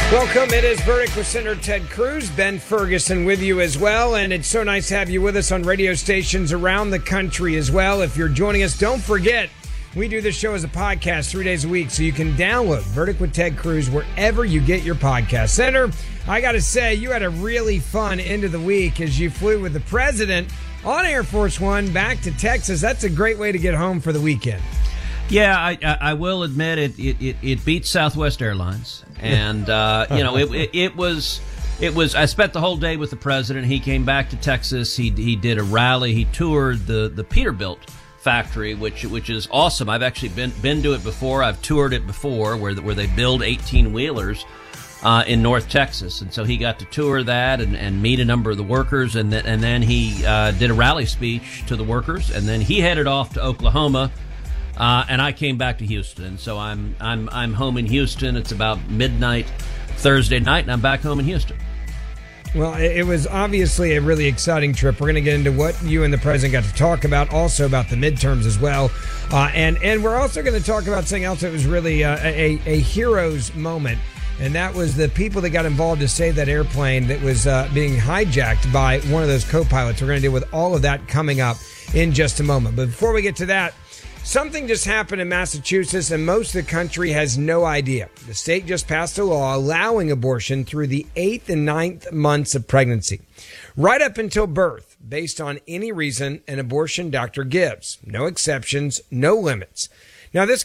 Welcome. It is Verdict with Senator Ted Cruz. Ben Ferguson with you as well. And it's so nice to have you with us on radio stations around the country as well. If you're joining us, don't forget, we do this show as a podcast 3 days a week, so you can download Verdict with Ted Cruz wherever you get your podcast. Senator, I got to say, you had a really fun end of the week as you flew with the president on Air Force One back to Texas. That's a great way to get home for the weekend. Yeah, I will admit it beats Southwest Airlines, and it was. I spent the whole day with the president. He came back to Texas. He did a rally. He toured the Peterbilt factory, which is awesome. I've actually been to it before. I've toured it before, where they build 18-wheelers in North Texas, and so he got to tour that and meet a number of the workers, and then he did a rally speech to the workers, and then he headed off to Oklahoma. And I came back to Houston, and so I'm home in Houston. It's about midnight Thursday night, and I'm back home in Houston. Well, it was obviously a really exciting trip. We're going to get into what you and the president got to talk about, also about the midterms as well, and we're also going to talk about something else that was really a hero's moment, and that was the people that got involved to save that airplane that was being hijacked by one of those co-pilots. We're going to deal with all of that coming up in just a moment. But before we get to that, something just happened in Massachusetts, and most of the country has no idea. The state just passed a law allowing abortion through the 8th and 9th months of pregnancy, right up until birth, based on any reason an abortion doctor gives. No exceptions, no limits. Now, this